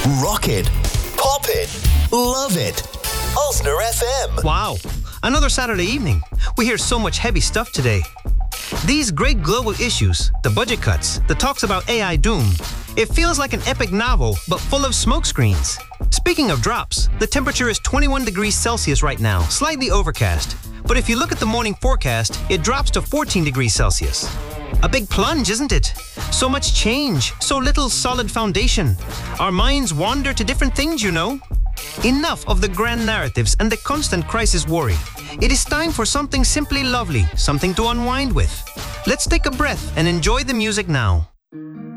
Rock it. Pop it. Love it. Ulster FM. Wow, another Saturday evening. We hear so much heavy stuff today. These great global issues, the budget cuts, the talks about AI doom, it feels like an epic novel, but full of smokescreens. Speaking of drops, the temperature is 21 degrees Celsius right now, slightly overcast. But if you look at the morning forecast, it drops to 14 degrees Celsius. A big plunge, isn't it? So much change, so little solid foundation. Our minds wander to different things, you know. Enough of the grand narratives and the constant crisis worry. It is time for something simply lovely, something to unwind with. Let's take a breath and enjoy the music now.